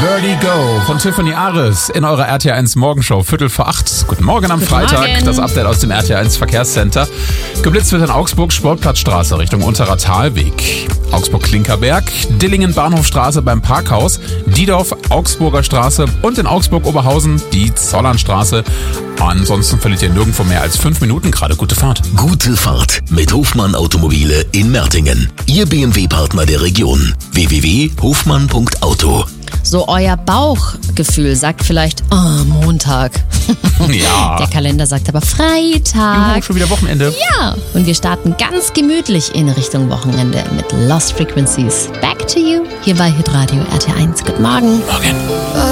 Birdie Go von Tiffany Aris in eurer RTL1 Morgenshow, 7:45. Guten Morgen am Freitag. Morgen. Das Update aus dem RTL1 Verkehrscenter. Geblitzt wird in Augsburg Sportplatzstraße Richtung Unterer Talweg. Augsburg-Klinkerberg, Dillingen Bahnhofstraße beim Parkhaus, Diedorf Augsburger Straße und in Augsburg-Oberhausen die Zollernstraße. Ansonsten verliert ihr nirgendwo mehr als 5 Minuten. Gerade gute Fahrt. Gute Fahrt mit Hofmann Automobile in Mertingen. Ihr BMW-Partner der Region. www.hofmann.auto. So, euer Bauchgefühl sagt vielleicht, Montag. Ja. Der Kalender sagt aber Freitag. Juhu, schon wieder Wochenende. Ja, und wir starten ganz gemütlich in Richtung Wochenende mit Lost Frequencies. Back to you hier bei Hitradio RT1. Guten Morgen. Morgen.